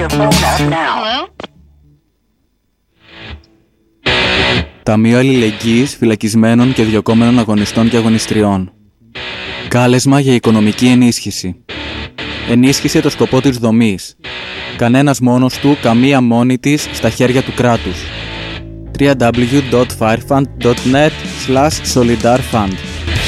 your phone up now. Hello? Ταμείο Αλληλεγγύης φυλακισμένων και διωκόμενων αγωνιστών και αγωνιστριών. Κάλεσμα για οικονομική ενίσχυση. Ενίσχυσε το σκοπό της δομής. Κανένας μόνος του, καμία μόνη της, στα χέρια του κράτους. www.firefund.net/solidarfund